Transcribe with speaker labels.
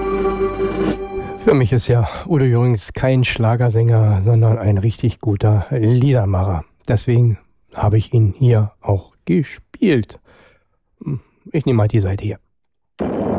Speaker 1: Für mich ist ja Udo Jürgens kein Schlagersänger, sondern ein richtig guter Liedermacher. Deswegen habe ich ihn hier auch gespielt. Ich nehme mal die Seite hier.